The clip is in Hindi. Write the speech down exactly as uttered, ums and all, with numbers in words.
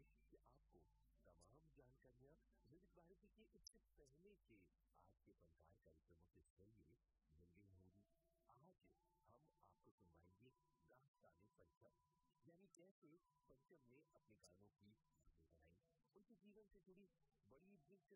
कि आपको तमाम जानकारियां विविध भारती के इससे पहले के आज के पंचार कार्यक्रमों के जरिए मिल गई होंगी। आज हम आपको सुनवाएंगे दास्ताने पंचम, यानी कैसे पंचम ने अपने गानों की धुनें बनाई, उनके जीवन से जुड़ी बड़ी दिलचस्प